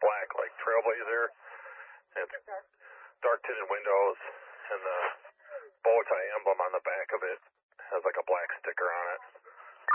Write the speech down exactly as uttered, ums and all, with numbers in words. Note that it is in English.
black, like Trailblazer. And it's dark tinted windows, and the bow tie emblem on the back of it has like a black sticker on it.